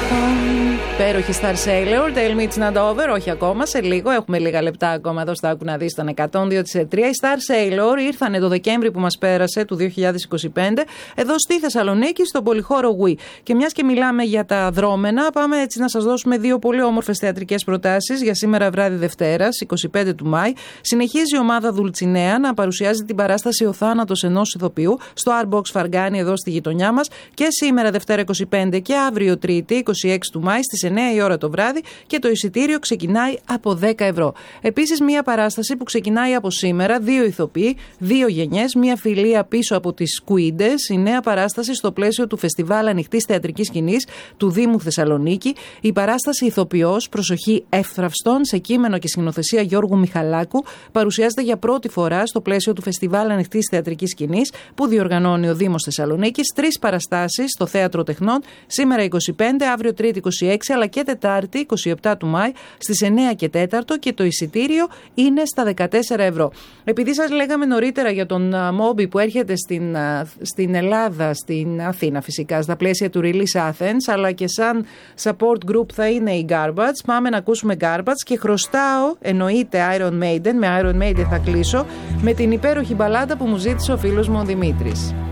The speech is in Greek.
Υπέροχη Star Sailor, Tell me it's not over. Όχι ακόμα, σε λίγο. Έχουμε λίγα λεπτά ακόμα εδώ στα Άκου να δεις τον 102,3. Οι Star Sailor ήρθανε το Δεκέμβρη που μας πέρασε του 2025 εδώ στη Θεσσαλονίκη, στον πολυχώρο Wii. Και μιας και μιλάμε για τα δρόμενα, πάμε έτσι να σας δώσουμε δύο πολύ όμορφες θεατρικές προτάσεις για σήμερα βράδυ Δευτέρας, 25 του Μάη. Συνεχίζει η ομάδα Δουλτσινέα να παρουσιάζει την παράσταση Ο Θάνατος ενός ηθοποιού στο Artbox Φαργάνη εδώ στη γειτονιά μας και σήμερα Δευτέρα 25 και αύριο Τρίτη 26 του Μάη στις 9 η ώρα το βράδυ και το εισιτήριο ξεκινάει από 10 ευρώ. Επίσης, μια παράσταση που ξεκινάει από σήμερα, δύο ηθοποιοί, δύο γενιές, μια φιλία πίσω από τις Κουίντες, η νέα παράσταση στο πλαίσιο του Φεστιβάλ Ανοιχτής Θεατρικής Σκηνής του Δήμου Θεσσαλονίκη. Η παράσταση Ηθοποιός, προσοχή εύθραυστον, σε κείμενο και σκηνοθεσία Γιώργου Μιχαλάκου, παρουσιάζεται για πρώτη φορά στο πλαίσιο του Φεστιβάλ Ανοιχτής Θεατρικής Σκηνής που διοργανώνει ο Δήμος Θεσσαλονίκης. Τρεις παραστάσεις στο Θέατρο Τεχνών, σήμερα 25, αύριο Τρίτη 26, αλλά και Τετάρτη 27 του Μάη στις 9 και 4 και το εισιτήριο είναι στα 14 ευρώ. Επειδή σας λέγαμε νωρίτερα για τον Moby που έρχεται στην Ελλάδα, στην Αθήνα φυσικά, στα πλαίσια του Release Athens, αλλά και σαν support group θα είναι οι Garbage. Πάμε να ακούσουμε Garbage και χρωστάω, εννοείται Iron Maiden, με Iron Maiden θα κλείσω, με την υπέροχη μπαλάντα που μου ζήτησε ο φίλος μου ο Δημήτρης.